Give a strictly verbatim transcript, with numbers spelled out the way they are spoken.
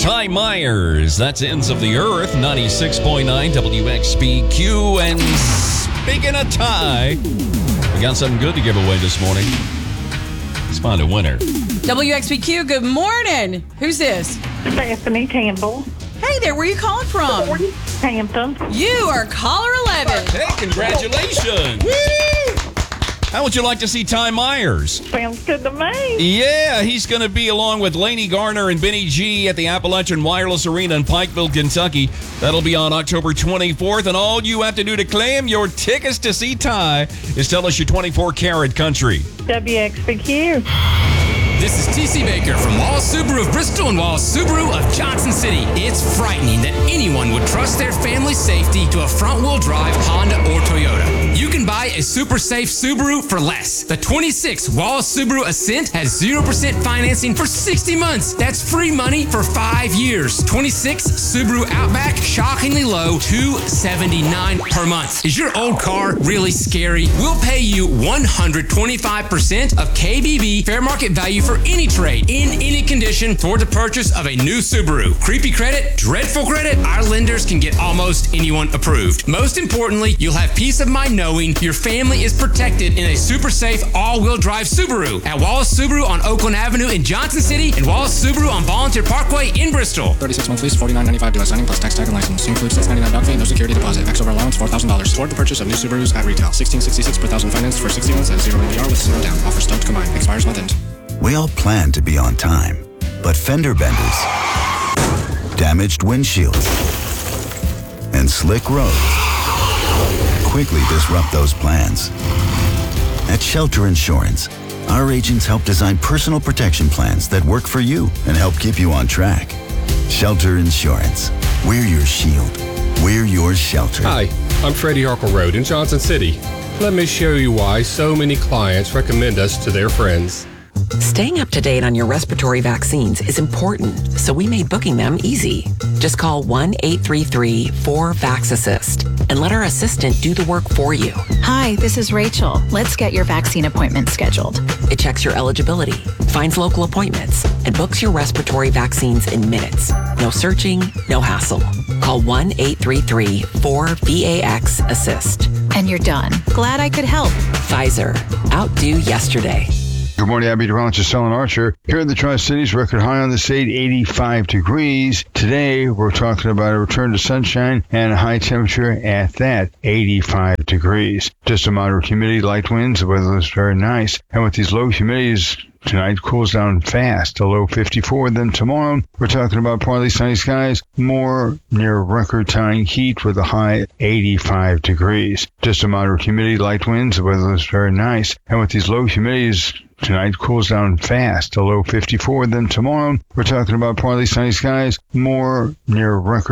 Ty Myers, that's Ends of the Earth, ninety-six point nine W X B Q. And speaking of Ty, we got something good to give away this morning. Let's find a winner. W X B Q, good morning. Who's this? Stephanie Campbell. Hey there, where are you calling from? Hampton. You are caller eleven. Hey, congratulations. Woo! How would you like to see Ty Myers? Sounds good to me. Yeah, he's going to be along with Laney Garner and Benny G at the Appalachian Wireless Arena in Pikeville, Kentucky. That'll be on October twenty-fourth, and all you have to do to claim your tickets to see Ty is tell us your twenty-four karat country. W X B Q. This is T C Baker from Wallace Subaru of Bristol and Wallace Subaru of Johnson City. It's frightening that anyone would trust their family's safety to a front-wheel drive Honda or Toyota. You can buy a super safe Subaru for less. The twenty-six Wallace Subaru Ascent has zero percent financing for sixty months. That's free money for five years. twenty-six Subaru Outback, shockingly low, two seventy-nine per month. Is your old car really scary? We'll pay you one hundred twenty-five percent of K B B fair market value for any trade, in any condition, toward the purchase of a new Subaru. Creepy credit? Dreadful credit? Our lenders can get almost anyone approved. Most importantly, you'll have peace of mind knowing your family is protected in a super safe all-wheel drive Subaru at Wallace Subaru on Oakland Avenue in Johnson City and Wallace Subaru on Volunteer Parkway in Bristol. thirty-six month lease, forty-nine ninety-five dealer signing plus tax tag and license. Includes six ninety-nine doc fee, no security deposit. Max over allowance four thousand dollars. Toward the purchase of new Subarus at retail. sixteen sixty-six per thousand financed for sixty months at zero A D R with zero down. Offer stoked combined. Expires month end. We all plan to be on time, but fender benders, damaged windshields, and slick roads quickly disrupt those plans. At Shelter Insurance, our agents help design personal protection plans that work for you and help keep you on track. Shelter Insurance. We're your shield. We're your shelter. Hi, I'm Freddie Harkle in Johnson City. Let me show you why so many clients recommend us to their friends. Staying up to date on your respiratory vaccines is important, so we made booking them easy. Just call one eight three three four vax assist and let our assistant do the work for you. Hi, this is Rachel. Let's get your vaccine appointment scheduled. It checks your eligibility, finds local appointments, and books your respiratory vaccines in minutes. No searching, no hassle. Call one eight three three four V A X assist. And you're done. Glad I could help. Pfizer. Outdo yesterday. Good morning, I'm meteorologist Ellen Archer. Here in the Tri-Cities, record high on the state, eighty-five degrees. Today, we're talking about a return to sunshine and a high temperature at that, eighty-five degrees. Just a moderate humidity, light winds, the weather is very nice. And with these low humidities, tonight cools down fast, a low fifty-four. Then tomorrow, we're talking about partly sunny skies, more near record-tying heat with a high eighty-five degrees. Just a moderate humidity, light winds, the weather is very nice. And with these low humidities, tonight cools down fast, a low fifty-four. Then tomorrow, we're talking about partly sunny skies, more near record